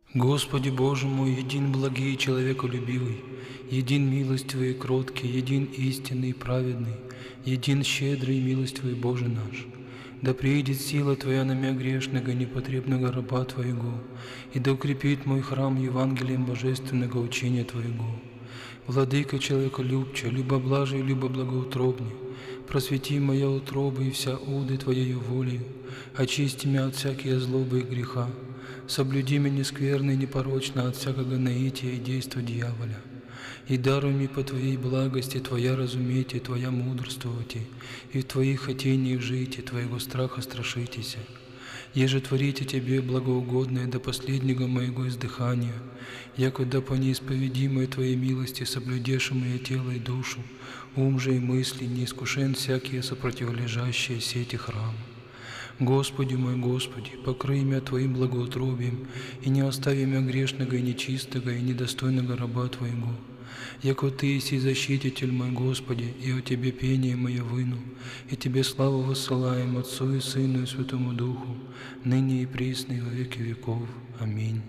Господи Боже мой, един благий и человеколюбивый, един милостивый и кроткий, един истинный и праведный, един щедрый и милостивый Боже наш. Да приидет сила Твоя на мя грешного, непотребного раба Твоего, и да укрепит мой храм Евангелием божественного учения Твоего. Владыка человеколюбче, любоблажий, любоблагоутробней, просвети моя утроба и вся уды Твоею волею, очисти меня от всякие злобы и греха, соблюди меня скверно и непорочно от всякого наития и действа дьяволя. И даруй мне по Твоей благости Твоя разуметь и Твоя мудрствовать, и в Твоих хотениях жить, и Твоего страха страшитеся. Еже творите Тебе благоугодное до последнего моего издыхания, якогда по неисповедимой Твоей милости соблюдешь мое тело и душу, ум же и мысли, не искушен всякие сопротивлежащие сети храма. Господи мой Господи, покрой меня Твоим благоутробием, и не остави меня грешного и нечистого и недостойного раба Твоего. Яко Ты еси защититель мой, Господи, и о Тебе пение мое выну, и Тебе славу высылаем Отцу и Сыну и Святому Духу, ныне и присно и во веки веков. Аминь.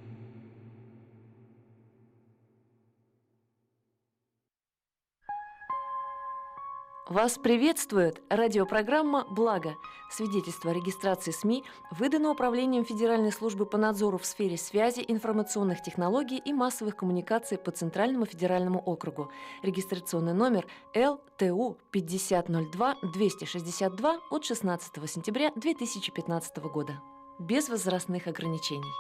Вас приветствует радиопрограмма «Благо». Свидетельство о регистрации СМИ выдано Управлением Федеральной службы по надзору в сфере связи, информационных технологий и массовых коммуникаций по Центральному федеральному округу. Регистрационный номер ЛТУ 5002-262 от 16 сентября 2015 года. Без возрастных ограничений.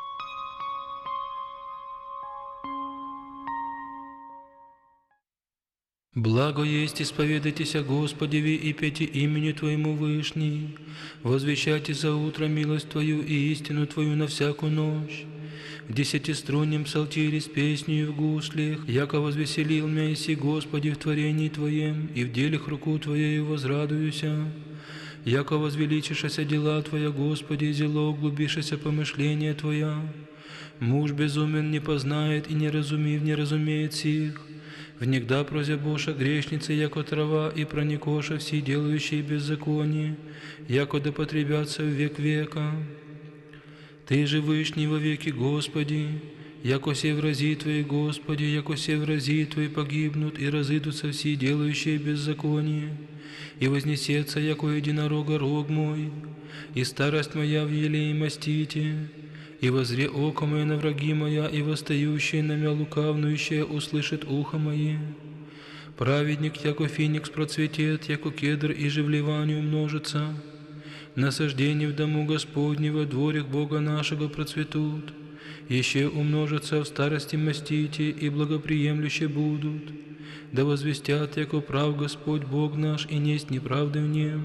Благо есть исповедайтесь о Господеве и пейте имени Твоему Вышний, возвещайте за утро милость Твою и истину Твою на всякую ночь. В десятиструнном псалтире с песнею в гуслях, яко возвеселил меня иси Господи в творении Твоем, и в делах руку Твоею возрадуюся. Яко возвеличишася дела Твоя, Господи, зело углубишася помышления Твоя. Муж безумен не познает и не разумив, не разумеет сих. Внегда прозябоша грешницы, яко трава, и проникоша все делающие беззаконие, яко да потребятся в век века. Ты же вышний во веки, Господи, яко се врази Твои, Господи, яко се врази Твои погибнут, и разыдутся все делающие беззаконие, и вознесется, яко единорога рог мой, и старость моя в елее мастите. И возре око мое на враги моя, и восстающие на мя лукавнующие услышит ухо мое. Праведник, яко феникс процветет, яко кедр и же в Ливане умножится. Насаждения в дому Господнего, дворях Бога нашего процветут. Еще умножатся в старости мастите, и благоприемлюще будут. Да возвестят, яко прав Господь Бог наш, и несть неправды в нем.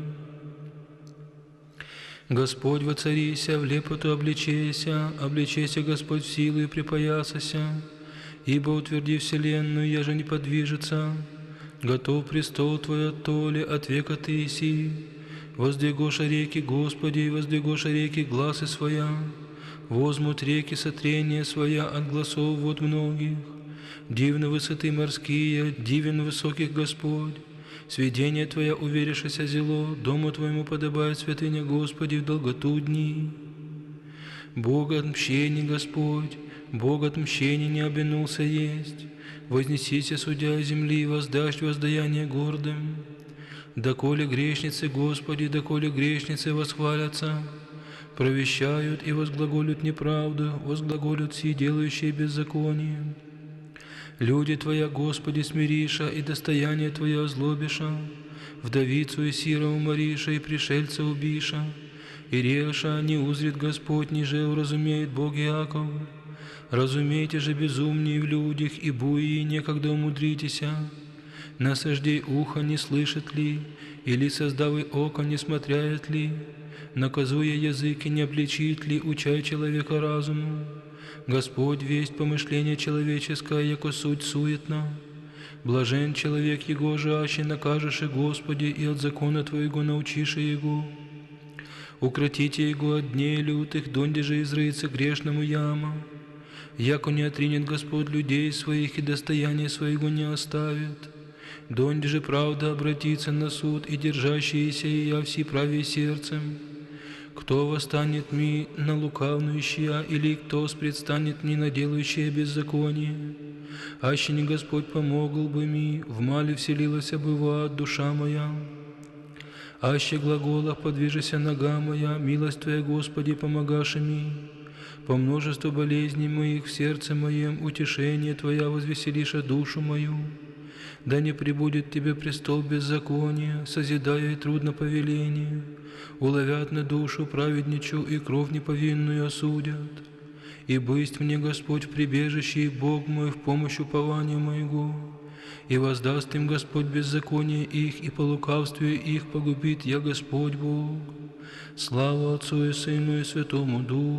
Господь воцарися, в лепоту обличейся, обличейся, Господь, в силу и припоясася, ибо утверди вселенную, я же не подвижется. Готов престол Твой от толи, от века Ты иси. Воздвигоша реки, Господи, и воздвигоша реки гласы своя. Возмут реки сотрения своя от гласов вод многих. Дивны высоты морские, дивен высоких Господь. Сведение Твоя уверишься зело, дому Твоему подобает святыня, Господи, в долготу дни. Бог отмщений, Господь, Бог отмщений не обинулся есть. Вознесися, судья земли, и воздашь воздаяние гордым. Доколе грешницы, Господи, доколе грешницы восхвалятся, провещают и возглаголют неправду, возглаголют все делающие беззаконие. Люди Твоя, Господи, смириша, и достояние Твое озлобиша, вдовицу и сира умориша, и пришельца убиша, и реша не узрит Господь, ниже уразумеет Бог Иаков. Разумейте же безумнее в людях, и буи некогда умудритеся. Насаждей ухо не слышит ли, или создавый око не смотряет ли, наказуя языки не обличит ли, учай человека разуму. Господь весть помышление человеческое, яко суть суетна. Блажен человек его же, аще накажешь и Господи, и от закона Твоего научишь его. Укротите его от дней лютых, донде же изрыется грешному яма. Яко не отринет Господь людей своих, и достояние своего не оставит. Донде же правда обратится на суд, и держащиеся и я все правее сердцем. Кто восстанет ми на лукавнующия, или кто предстанет ми на делающее беззаконие? Аще не Господь помогал бы ми, в мале вселилась бы в ад душа моя. Аще глаголах подвижися нога моя, милость Твоя, Господи, помогаши ми. По множеству болезней моих в сердце моем утешение Твоя возвеселиша душу мою. Да не пребудет Тебе престол беззакония, созидая и трудно повеление. Уловят на душу праведничу и кровь неповинную осудят. И бысть мне, Господь, в прибежище, и Бог мой в помощь упованию моего. И воздаст им Господь беззаконие их, и по лукавствию их погубит я, Господь Бог. Слава Отцу и Сыну и Святому Духу.